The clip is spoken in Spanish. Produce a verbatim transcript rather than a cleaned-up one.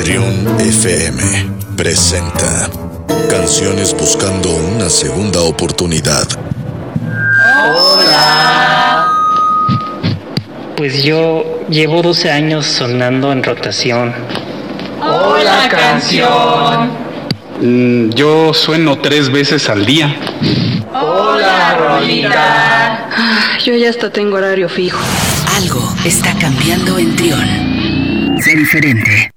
Trión F M presenta Canciones buscando una segunda oportunidad. Hola. Pues yo llevo doce años sonando en rotación. Hola, canción. Mm, yo sueno tres veces al día. Hola, rolita. Ah, yo ya hasta tengo horario fijo. Algo está cambiando en Trión. Sé diferente.